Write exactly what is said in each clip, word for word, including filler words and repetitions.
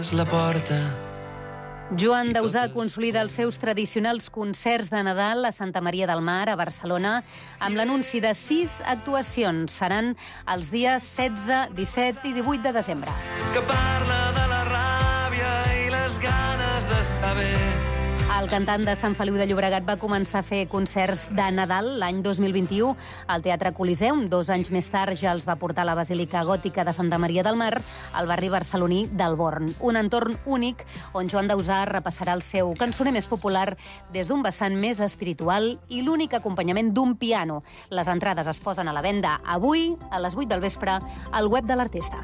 la porta. Joan Dausà consolida els seus tradicionals concerts de Nadal a Santa Maria del Mar, a Barcelona, amb l'anunci de sis actuacions. Seran els dies setze, disset i divuit de desembre. Que parla de la ràbia i les ganes d'estar bé. El cantant de Sant Feliu de Llobregat va començar a fer concerts de Nadal l'any dos mil vint-i-u al Teatre Coliseum. Dos anys més tard ja els va portar a la Basílica Gòtica de Santa Maria del Mar, al barri barceloní del Born. Un entorn únic on Joan Dausà repassarà el seu cançoner més popular des d'un vessant més espiritual i l'únic acompanyament d'un piano. Les entrades es posen a la venda avui, a les vuit del vespre, al web de l'artista.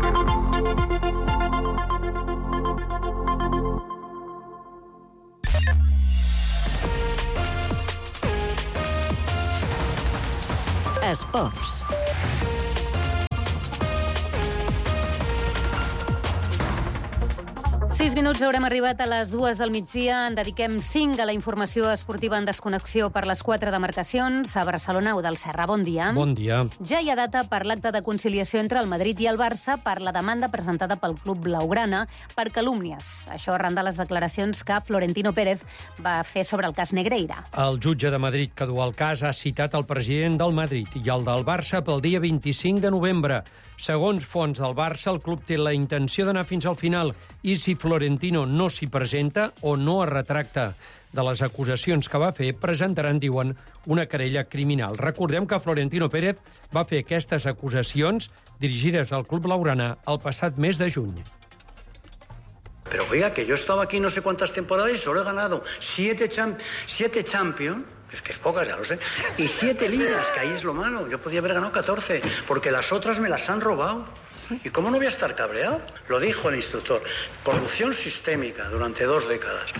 Esports. Sis minuts, haurem arribat a les dues del migdia. En dediquem cinc a la informació esportiva en desconnexió per les quatre demarcacions. A Barcelona, Eudald Serra, bon dia. Bon dia. Ja hi ha data per l'acte de conciliació entre el Madrid i el Barça per la demanda presentada pel club blaugrana per calúmnies. Això arran de les declaracions que Florentino Pérez va fer sobre el cas Negreira. El jutge de Madrid que du el cas ha citat el president del Madrid i el del Barça pel dia vint-i-cinc de novembre. Segons fonts del Barça, el club té la intenció d'anar fins al final i si Florentino no s'hi presenta o no es retracta de les acusacions que va fer, presentaran, diuen, una querella criminal. Recordem que Florentino Pérez va fer aquestes acusacions dirigides al club blaugrana el passat mes de juny. Pero oiga, que yo he estado aquí no sé cuántas temporadas y solo he ganado siete, champ siete Champions, es que es pocas, ya lo sé, y siete ligas, que ahí es lo malo. Yo podía haber ganado catorce, porque las otras me las han robado. ¿Y cómo no voy a estar cabreado? Lo dijo el instructor. Corrupción sistémica durante dos décadas.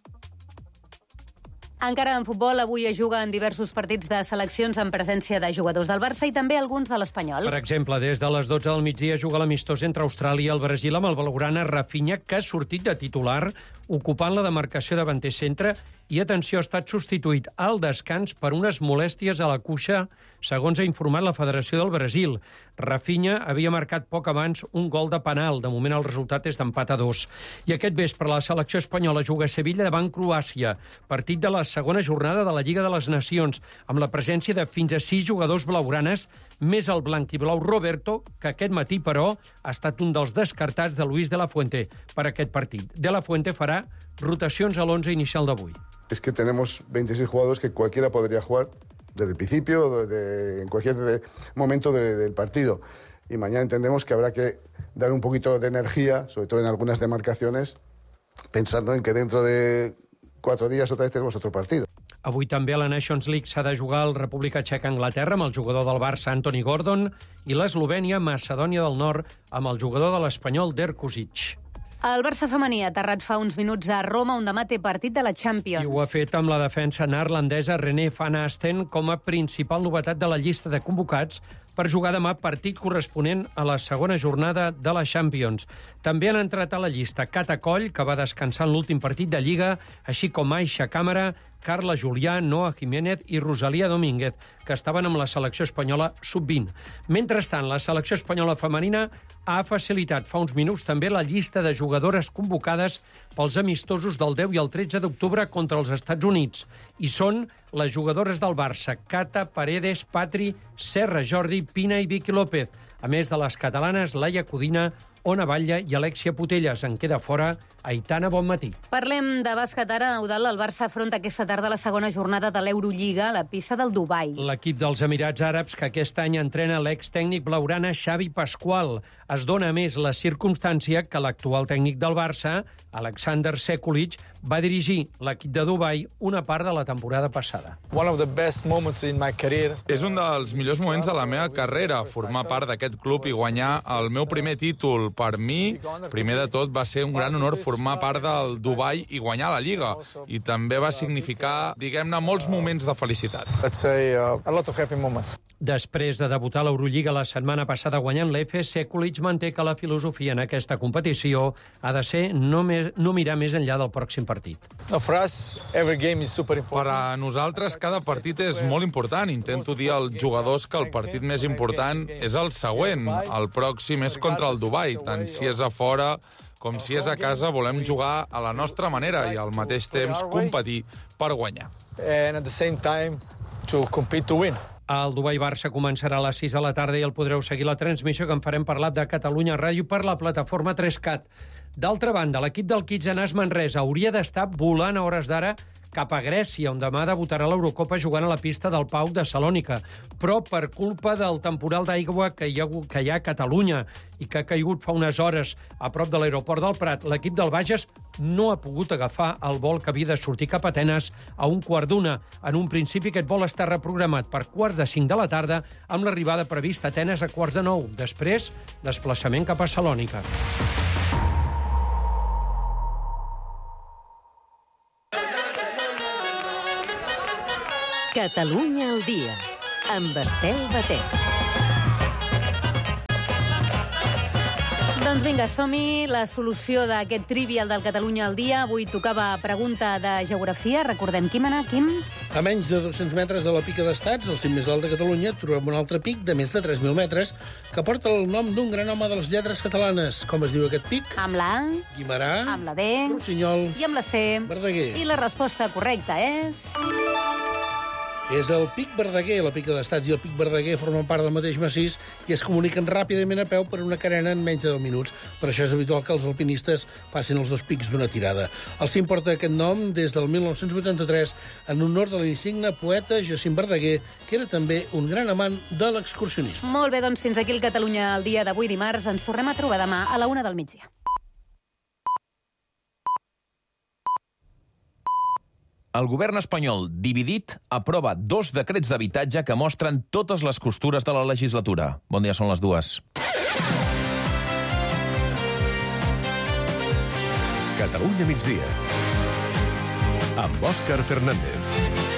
Encara en futbol, avui es juga en diversos partits de seleccions en presència de jugadors del Barça i també alguns de l'Espanyol. Per exemple, des de les dotze del migdia juga l'amistós entre Austràlia i el Brasil amb el blaugrana Rafinha, que ha sortit de titular ocupant la demarcació davanter centre i, atenció, ha estat substituït al descans per unes molèsties a la cuixa, segons ha informat la Federació del Brasil. Rafinha havia marcat poc abans un gol de penal. De moment el resultat és d'empat a dos. I aquest vespre la selecció espanyola juga a Sevilla davant Croàcia, partit de la segona jornada de la Lliga de les Nacions, amb la presència de fins a sis jugadors blaugranes, més el blanc i blau Roberto, que aquest matí, però, ha estat un dels descartats de Luis de la Fuente per aquest partit. De la Fuente farà rotacions a l'onze inicial d'avui. Es que tenemos veintiséis jugadores que cualquiera podría jugar desde el principio, de, en cualquier de, momento de, del partido. Y mañana entendemos que habrá que dar un poquito de energía, sobre todo en algunas demarcaciones, pensando en que dentro de cuatro días otra vez tenemos otro partido. Avui també a la Nations League s'ha de jugar el República Txeca-Anglaterra amb el jugador del Barça, Anthony Gordon, i l'Eslovènia-Macedònia del Nord amb el jugador de l'Espanyol, Dirk Kosic. El Barça femení ha aterrat fa uns minuts a Roma, on demà té partit de la Champions. I ho ha fet amb la defensa neerlandesa René van Asten com a principal novetat de la llista de convocats per jugar demà partit corresponent a la segona jornada de la Champions. També han entrat a la llista Cata Coll, que va descansar en l'últim partit de Lliga, així com Aixa Càmera, Carla Julià, Noa Jiménez i Rosalía Domínguez, que estaven amb la selecció espanyola sub vint. Mentrestant, la selecció espanyola femenina ha facilitat fa uns minuts també la llista de jugadores convocades pels amistosos del deu i el tretze d'octubre contra els Estats Units. I són les jugadores del Barça, Cata, Paredes, Patri, Serra, Jordi, Pina i Vicky López, a més de les catalanes Laia Codina, Ona Batlle i Alexia Putelles. En queda fora Aitana Bonmatí. Parlem de bàsquet ara, Eudald. El Barça afronta aquesta tarda la segona jornada de l'Eurolliga a la pista del Dubai. L'equip dels Emirats Àrabs, que aquest any entrena l'extècnic blaugrana Xavi Pascual. Es dona més la circumstància que l'actual tècnic del Barça, Alexander Sekulic, va dirigir l'equip de Dubai una part de la temporada passada. One of the best moments in my career. És un dels millors moments de la meva carrera, formar part d'aquest club i guanyar el meu primer títol. Per mi, primer de tot, va ser un gran honor formar part del Dubai i guanyar la Lliga. I també va significar, diguem-ne, molts moments de felicitat. Let's say uh, a lot of happy moments. Després de debutar a l'Eurolliga la setmana passada guanyant l'E F, Sekulic manté que la filosofia en aquesta competició ha de ser no, més, no mirar més enllà del pròxim partit. No, for us, every game is super important. Per a nosaltres, cada partit és molt important. Intento dir als jugadors que el partit més important és el següent. El pròxim és contra el Dubai, tant si és a fora com si és a casa, volem jugar a la nostra manera i al mateix temps competir per guanyar. And at the same time, to compete to win. El Dubai-Barça començarà a les sis de la tarda i el podreu seguir la transmissió que en farem parlat de Catalunya Ràdio per la plataforma tres cat. D'altra banda, l'equip del Kitzenàs Manresa hauria d'estar volant a hores d'ara cap a Grècia, on demà debutarà a l'Eurocopa jugant a la pista del P A O K de Salònica. Però per culpa del temporal d'aigua que hi ha, que hi ha a Catalunya i que ha caigut fa unes hores a prop de l'aeroport del Prat, l'equip del Bages no ha pogut agafar el vol que havia de sortir cap a Atenes a un quart d'una. En un principi aquest vol està reprogramat per quarts de cinc de la tarda amb l'arribada prevista a Atenes a quarts de nou. Després, desplaçament cap a Salònica. Catalunya al dia, amb Estel Batet. Doncs vinga, som-hi. La solució d'aquest trivial del Catalunya al dia. Avui tocava pregunta de geografia. Recordem, Quim anar, Quim? A menys de dos-cents metres de la Pica d'Estats, el cim més alt de Catalunya, trobem un altre pic de més de tres mil metres que porta el nom d'un gran home de les lletres catalanes. Com es diu aquest pic? Amb la A, Guimerà, amb la B Rossinyol i amb la C. Verdaguer. I la resposta correcta és... És el Pic Verdaguer. La Pica d'Estats i el Pic Verdaguer formen part del mateix massís i es comuniquen ràpidament a peu per una carena en menys de deu minuts. Per això és habitual que els alpinistes facin els dos pics d'una tirada. El cim porta aquest nom des del mil nou-cents vuitanta-tres en honor de l'insigne poeta Jacint Verdaguer, que era també un gran amant de l'excursionisme. Molt bé, doncs fins aquí el Catalunya al dia d'avui dimarts. Ens tornem a trobar demà a la una del migdia. El govern espanyol, dividit, aprova dos decrets d'habitatge que mostren totes les costures de la legislatura. Bon dia, són les dues. Catalunya migdia, amb Òscar Fernández.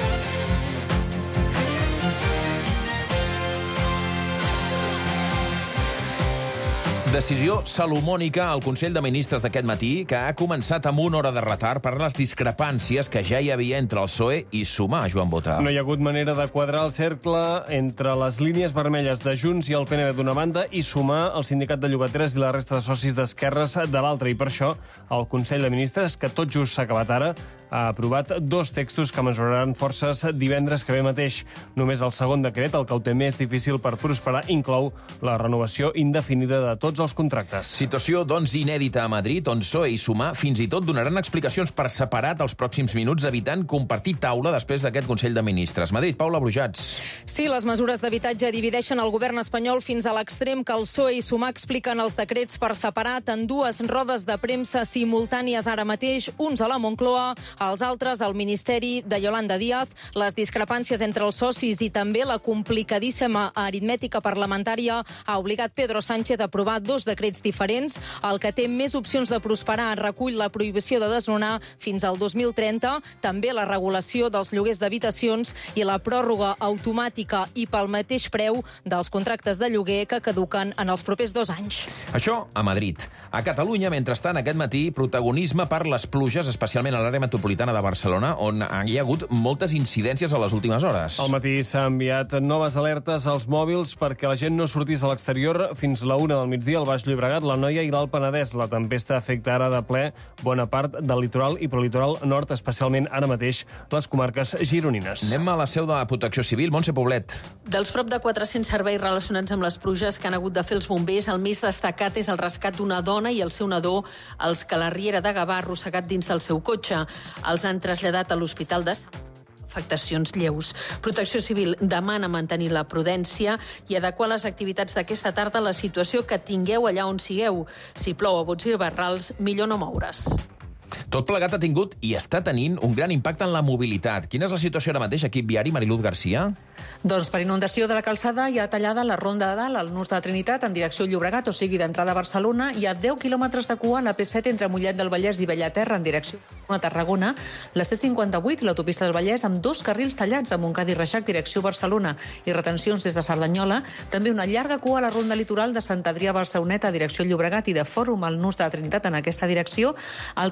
Decisió salomònica al Consell de Ministres d'aquest matí, que ha començat amb una hora de retard per les discrepàncies que ja hi havia entre el P S O E i Sumar, Joan Bota. No hi ha hagut manera de quadrar el cercle entre les línies vermelles de Junts i el P N V d'una banda i Sumar, el sindicat de llogateres i la resta de socis d'esquerres de l'altra. I per això el Consell de Ministres, que tot just s'ha acabat ara, ha aprovat dos textos que mesuraran forces divendres que ve mateix. Només el segon decret, el que ho té més difícil per prosperar, inclou la renovació indefinida de tots els contractes. Situació, doncs, inèdita a Madrid, on P S O E i Sumar fins i tot donaran explicacions per separat els pròxims minuts, evitant compartir taula després d'aquest Consell de Ministres. Madrid, Paula Brujats. Sí, les mesures d'habitatge divideixen el govern espanyol fins a l'extrem que el P S O E i Sumar expliquen els decrets per separat en dues rodes de premsa simultànies ara mateix, uns a la Moncloa, els altres al Ministeri de Yolanda Díaz. Les discrepàncies entre els socis i també la complicadíssima aritmètica parlamentària ha obligat Pedro Sánchez a aprovar dos decrets diferents. El que té més opcions de prosperar recull la prohibició de desnonar fins al dos mil trenta, també la regulació dels lloguers d'habitacions i la pròrroga automàtica i pel mateix preu dels contractes de lloguer que caduquen en els propers dos anys. Això a Madrid. A Catalunya, mentrestant, aquest matí, protagonisme per les pluges, especialment a l'àrea metropolitana de Barcelona, on hi ha hagut moltes incidències a les últimes hores. Al matí s'ha enviat noves alertes als mòbils perquè la gent no sortís a l'exterior fins la una del migdia al Baix Llobregat, la Noia i l'Alt Penedès. La tempesta afecta ara de ple bona part del litoral i prelitoral nord, especialment ara mateix les comarques gironines. Anem a la seu de la Protecció Civil, Montse Poblet. Dels prop de quatre-cents serveis relacionats amb les pluges que han hagut de fer els bombers, el més destacat és el rescat d'una dona i el seu nadó, els que la Riera de Gavà ha arrossegat dins del seu cotxe. Els han traslladat a l'Hospital de Sant afectacions lleus. Protecció Civil demana mantenir la prudència i adequar les activitats d'aquesta tarda a la situació que tingueu allà on sigueu. Si plou a bots i barrals, millor no moure's. Tot plegat ha tingut i està tenint un gran impacte en la mobilitat. Quina és la situació ara mateix, equip viari, Mariluz Garcia? Doncs per inundació de la calçada hi ha tallada la Ronda de Dalt, al nus de la Trinitat, en direcció Llobregat, o sigui, d'entrada a Barcelona. Hi ha deu quilòmetres de cua a la P set entre Mollet del Vallès i Bellaterra, en direcció a Tarragona. La C cinquanta-vuit, l'autopista del Vallès, amb dos carrils tallats a Montcada i Reixac, direcció Barcelona, i retencions des de Cerdanyola. També una llarga cua a la Ronda Litoral de Sant Adrià a Barceloneta, direcció Llobregat, i de Fòrum al nus de la Trinitat en aquesta direcció. El transport públic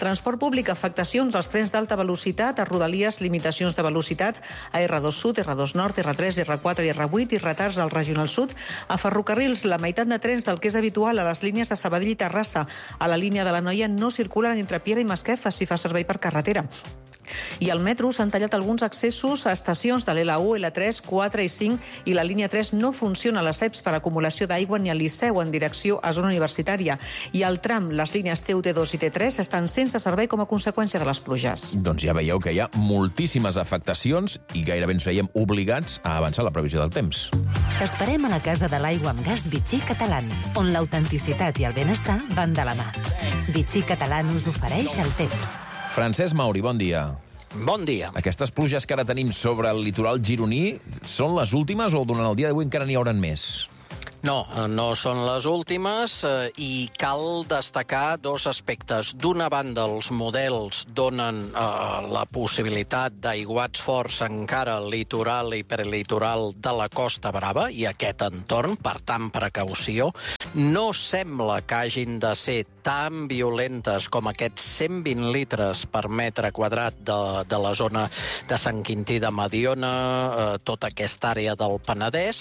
públic, afectacions als trens d'alta velocitat, a Rodalies, limitacions de velocitat a erre dos Sud, erre dos Nord, erre tres, erre quatre i erre vuit i retards al Regional Sud. A ferrocarrils, la meitat de trens del que és habitual a les línies de Sabadell i Terrassa. A la línia de la Noia no circulen entre Piera i Masquefa si fa servei per carretera. I al metro s'han tallat alguns accessos a estacions de l'L u, L tres, quatre i cinc i la línia tres no funciona a les E P S per acumulació d'aigua ni al Liceu en direcció a zona universitària. I al tram, les línies T u, T dos i T tres estan sense servei com a conseqüència de les pluges. Doncs ja veieu que hi ha moltíssimes afectacions i gairebé ens veiem obligats a avançar la previsió del temps. T'esperem a la Casa de l'Aigua amb Gas Vichy Catalán, on l'autenticitat i el benestar van de la mà. Vichy Catalán us ofereix el temps. Francesc Mauri, bon dia. Bon dia. Aquestes pluges que ara tenim sobre el litoral gironí són les últimes o durant el dia d'avui encara n'hi hauran més? No, no són les últimes eh, i cal destacar dos aspectes. D'una banda, els models donen eh, la possibilitat d'aiguats forts encara al litoral i prelitoral de la Costa Brava i aquest entorn, per tant, precaució. No sembla que hagin de ser tan violentes com aquests cent vint litres per metre quadrat de, de la zona de Sant Quintí de Mediona, eh, tota aquesta àrea del Penedès,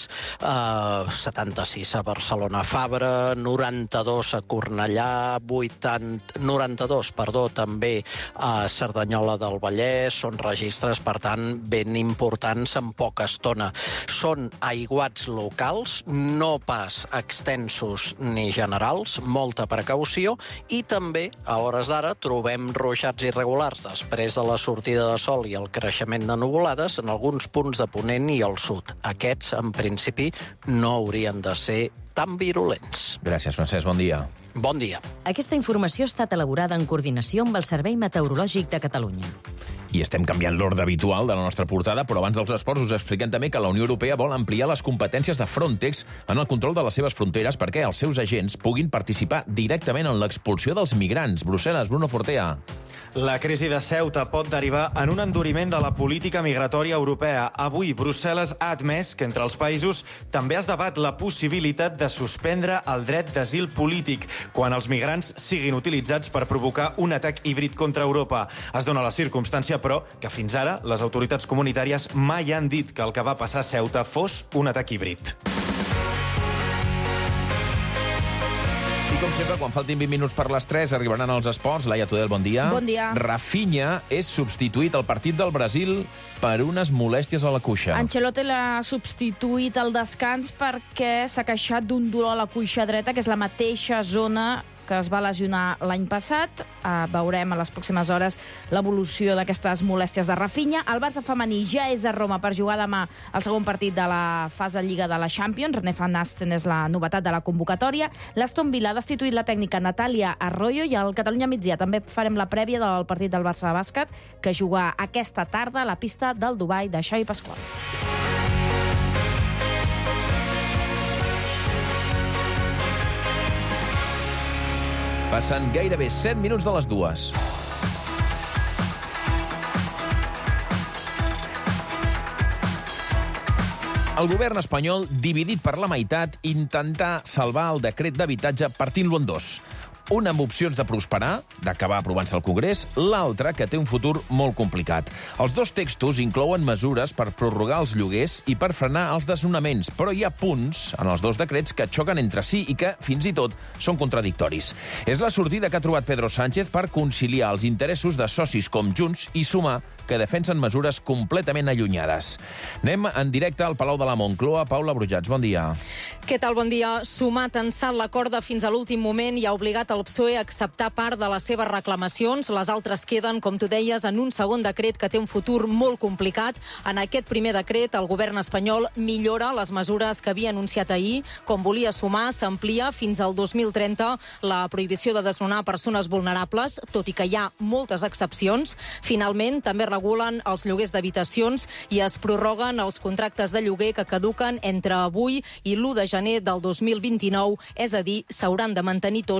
eh, setanta-sis a Barcelona Fabra, noranta-dos a Cornellà, vuitanta, noranta-dos, perdó, també a Cerdanyola del Vallès, són registres, per tant, ben importants en poca estona. Són aiguats locals, no pas extensos ni generals, molta precaució, i també, a hores d'ara, trobem ruixats irregulars després de la sortida de sol i el creixement de nuvolades en alguns punts de Ponent i al sud. Aquests, en principi, no haurien de ser tan virulents. Gràcies, Francesc. Bon dia. Bon dia. Aquesta informació ha estat elaborada en coordinació amb el Servei Meteorològic de Catalunya. I estem canviant l'ordre habitual de la nostra portada, però abans dels esports us expliquem també que la Unió Europea vol ampliar les competències de Frontex en el control de les seves fronteres perquè els seus agents puguin participar directament en l'expulsió dels migrants. Brussel·les, Bruno Fortea. La crisi de Ceuta pot derivar en un enduriment de la política migratòria europea. Avui, Brussel·les ha admès que entre els països també es debat la possibilitat de suspendre el dret d'asil polític quan els migrants siguin utilitzats per provocar un atac híbrid contra Europa. Es dona la circumstància, però, que fins ara les autoritats comunitàries mai han dit que el que va passar a Ceuta fos un atac híbrid. I com sempre, quan faltin vint minuts per les tres, arribaran els esports. Laia Tudel, bon dia. Bon dia. Rafinha és substituït al partit del Brasil per unes molèsties a la cuixa. Ancelotti l'ha substituït al descans perquè s'ha queixat d'un dolor a la cuixa dreta, que és la mateixa zona que es va lesionar l'any passat. Uh, veurem a les pròximes hores l'evolució d'aquestes molèsties de Rafinha. El Barça femení ja és a Roma per jugar demà el segon partit de la fase Lliga de la Champions. René Van Asten és la novetat de la convocatòria. L'Aston Villa ha destituït la tècnica Natàlia Arroyo i al Catalunya migdia també farem la prèvia del partit del Barça de bàsquet que juga aquesta tarda a la pista del Dubai de Xavi Pasqual. Passen gairebé set minuts de les dues. El govern espanyol, dividit per la meitat, intenta salvar el decret d'habitatge partint-lo en dos. Un amb opcions de prosperar, d'acabar aprovant-se al Congrés, l'altre que té un futur molt complicat. Els dos textos inclouen mesures per prorrogar els lloguers i per frenar els desnonaments, però hi ha punts en els dos decrets que xoquen entre si i que, fins i tot, són contradictoris. És la sortida que ha trobat Pedro Sánchez per conciliar els interessos de socis com Junts i Sumar, que defensen mesures completament allunyades. Anem en directe al Palau de la Moncloa. Paula Brujats, bon dia. Què tal? Bon dia. Sumar ha tensat la corda fins a l'últim moment i ha obligat el P S O E a acceptar part de les seves reclamacions. Les altres queden, com tu deies, en un segon decret que té un futur molt complicat. En aquest primer decret, el govern espanyol millora les mesures que havia anunciat ahir. Com volia Sumar, s'amplia fins al dos mil trenta la prohibició de desnonar persones vulnerables, tot i que hi ha moltes excepcions. Finalment, també regulen els lloguers d'habitacions i es prorroguen els contractes de lloguer que caduquen entre avui i l'u de gener del dos mil vint-i-nou, és a dir, s'hauran de mantenir tots pel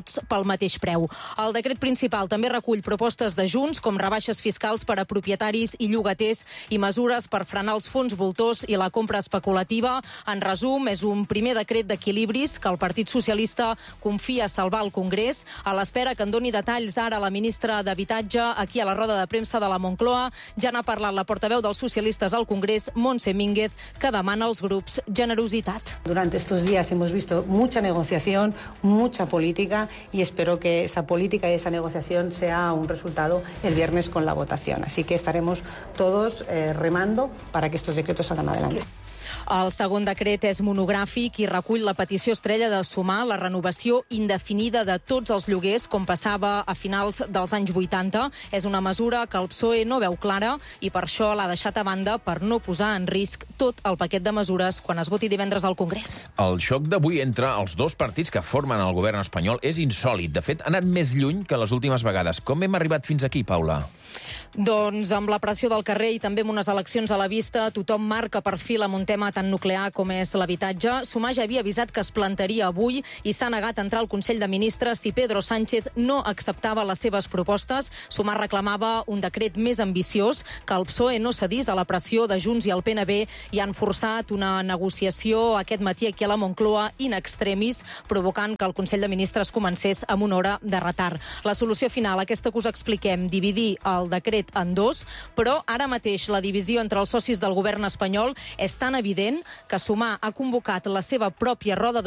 mateix preu. El decret principal també recull propostes de Junts, com rebaixes fiscals per a propietaris i llogaters i mesures per frenar els fons voltors i la compra especulativa. En resum, és un primer decret d'equilibris que el Partit Socialista confia salvar al Congrés, a l'espera que en doni detalls ara la ministra d'Habitatge aquí a la roda de premsa de la Moncloa. Ja n'ha parlat la portaveu dels socialistes al Congrés, Montse Mínguez, que demana als grups generositat. Durante estos días hemos visto mucha negociación, mucha política, y espero que esa política y esa negociación sea un resultado el viernes con la votación. Así que estaremos todos eh, remando para que estos decretos salgan adelante. El segon decret és monogràfic i recull la petició estrella de sumar la renovació indefinida de tots els lloguers, com passava a finals dels anys vuitanta. És una mesura que el P S O E no veu clara i per això l'ha deixat a banda per no posar en risc tot el paquet de mesures quan es voti divendres al Congrés. El xoc d'avui entre els dos partits que formen el govern espanyol és insòlit. De fet, ha anat més lluny que les últimes vegades. Com hem arribat fins aquí, Paula? Doncs amb la pressió del carrer i també amb unes eleccions a la vista, tothom marca perfil amb un tema tan nuclear com és l'habitatge. Sumar ja havia avisat que es plantaria avui i s'ha negat a entrar al Consell de Ministres si Pedro Sánchez no acceptava les seves propostes. Sumar reclamava un decret més ambiciós, que el P S O E no cedís a la pressió de Junts i el P N B i han forçat una negociació aquest matí aquí a la Moncloa in extremis, provocant que el Consell de Ministres comencés amb una hora de retard. La solució final, aquesta que us expliquem, dividir el decret en dos, però ara mateix la divisió entre els socis del govern espanyol és tan evident que Sumar ha convocat la seva pròpia roda de